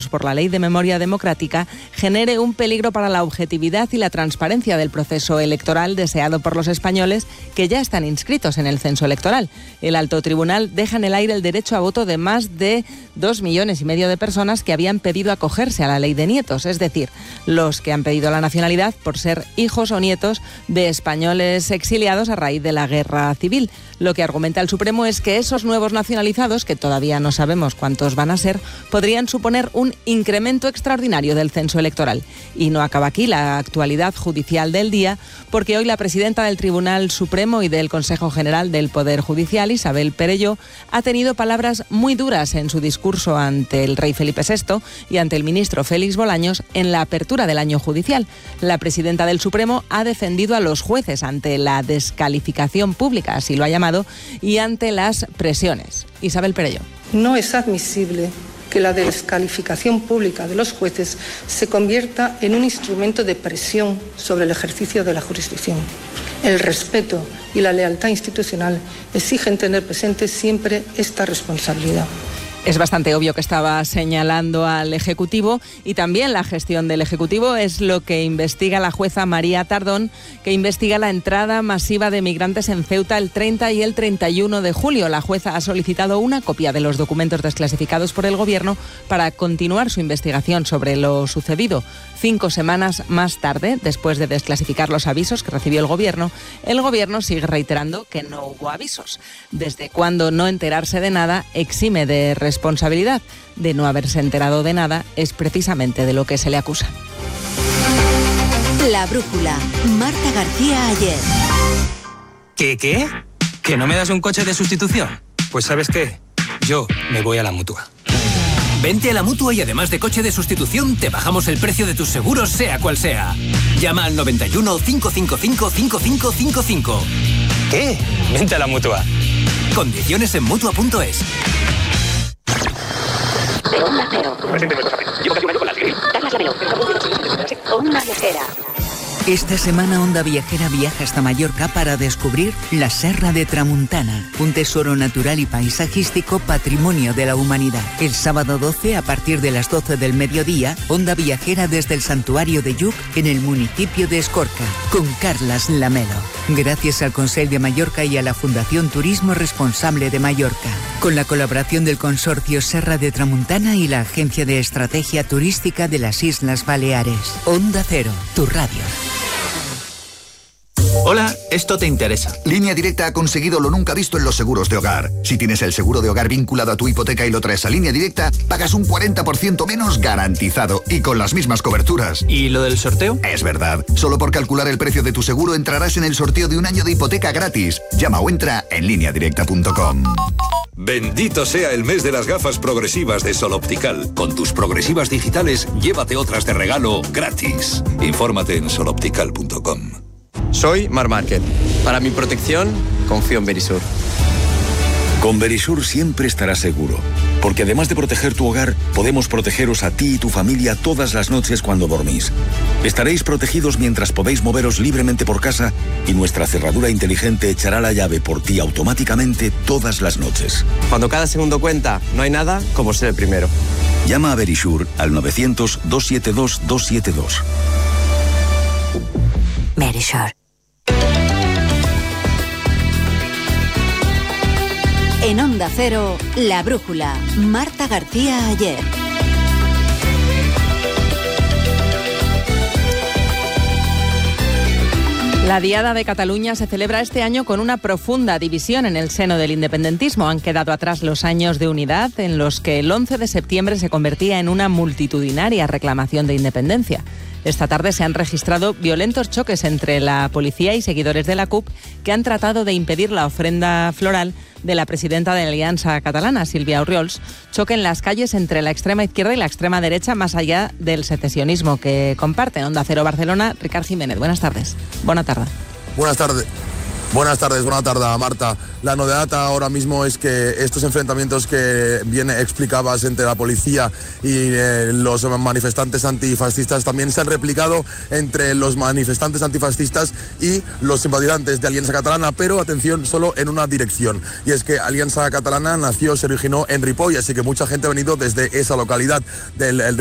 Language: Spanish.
por la Ley de Memoria Democrática genere un peligro para la objetividad y la transparencia del proceso electoral deseado por los españoles que ya están inscritos en el censo electoral. El alto tribunal deja en el aire el derecho a voto de más de 2,5 millones de personas que habían pedido acogerse a la ley de nietos, es decir, los que han pedido la nacionalidad por ser hijos o nietos de españoles exiliados a raíz de la guerra civil. Lo que argumenta el Supremo es que esos nuevos nacionalizados, que todavía no sabemos cuántos van a ser, podrían suponer un incremento extraordinario del censo electoral. Y no acaba aquí la actualidad judicial del día, porque hoy la presidenta del Tribunal Supremo y del Consejo General del Poder Judicial, Isabel Perelló, ha tenido palabras muy duras en su discurso ante el rey Felipe VI y ante el ministro Félix Bolaños en la apertura del año judicial. La presidenta del Supremo ha defendido a los jueces ante la descalificación pública, así lo ha llamado, y ante las presiones. Isabel Perelló. No es admisible que la descalificación pública de los jueces se convierta en un instrumento de presión sobre el ejercicio de la jurisdicción. El respeto y la lealtad institucional exigen tener presente siempre esta responsabilidad. Es bastante obvio que estaba señalando al Ejecutivo, y también la gestión del Ejecutivo es lo que investiga la jueza María Tardón, que investiga la entrada masiva de migrantes en Ceuta el 30 y el 31 de julio. La jueza ha solicitado una copia de los documentos desclasificados por el Gobierno para continuar su investigación sobre lo sucedido. 5 semanas más tarde, después de desclasificar los avisos que recibió el Gobierno sigue reiterando que no hubo avisos. ¿Desde cuándo no enterarse de nada exime de responsabilidad? De no haberse enterado de nada es precisamente de lo que se le acusa. La brújula. Marta García Ayer. ¿Qué? ¿Que no me das un coche de sustitución? Pues ¿sabes qué? Yo me voy a la Mutua. Vente a la Mutua y además de coche de sustitución, te bajamos el precio de tus seguros, sea cual sea. Llama al 91 555 5555. ¿Qué? Vente a la Mutua. Condiciones en Mutua.es. Onda Cero. Llevo casi un año con la Siri. Carlas Lamelo. Onda Viajera. Esta semana Onda Viajera viaja hasta Mallorca para descubrir la Serra de Tramuntana, un tesoro natural y paisajístico patrimonio de la humanidad. El sábado 12, a partir de las 12 del mediodía, Onda Viajera desde el Santuario de Lluc, en el municipio de Escorca, con Carlas Lamelo. Gracias al Consell de Mallorca y a la Fundación Turismo Responsable de Mallorca, con la colaboración del Consorcio Serra de Tramuntana y la Agencia de Estrategia Turística de las Islas Baleares. Onda Cero, tu radio. Hola, esto te interesa. Línea Directa ha conseguido lo nunca visto en los seguros de hogar. Si tienes el seguro de hogar vinculado a tu hipoteca y lo traes a Línea Directa, pagas un 40% menos garantizado y con las mismas coberturas. ¿Y lo del sorteo? Es verdad. Solo por calcular el precio de tu seguro entrarás en el sorteo de un año de hipoteca gratis. Llama o entra en lineadirecta.com. Bendito sea el mes de las gafas progresivas de Sol Optical. Con tus progresivas digitales, llévate otras de regalo gratis. Infórmate en soloptical.com. Soy Mar Márquez. Para mi protección, confío en Verisur. Con Verisur siempre estarás seguro, porque además de proteger tu hogar, podemos protegeros a ti y tu familia todas las noches cuando dormís. Estaréis protegidos mientras podéis moveros libremente por casa y nuestra cerradura inteligente echará la llave por ti automáticamente todas las noches. Cuando cada segundo cuenta, no hay nada como ser el primero. Llama a Verisur al 900-272-272. Verisur. En Onda Cero, La Brújula. Marta García Ayer. La Diada de Cataluña se celebra este año con una profunda división en el seno del independentismo. Han quedado atrás los años de unidad en los que el 11 de septiembre se convertía en una multitudinaria reclamación de independencia. Esta tarde se han registrado violentos choques entre la policía y seguidores de la CUP que han tratado de impedir la ofrenda floral de la presidenta de la Alianza Catalana, Sílvia Orriols, choque en las calles entre la extrema izquierda y la extrema derecha, más allá del secesionismo que comparten. Onda Cero Barcelona, Ricard Jiménez. Buenas tardes. Buena tarde. Buenas tardes. Buenas tardes, Marta. La novedad ahora mismo es que estos enfrentamientos que bien explicabas entre la policía y los manifestantes antifascistas también se han replicado entre los manifestantes antifascistas y los simpatizantes de Alianza Catalana, pero atención, solo en una dirección. Y es que Alianza Catalana se originó en Ripoll, así que mucha gente ha venido desde esa localidad del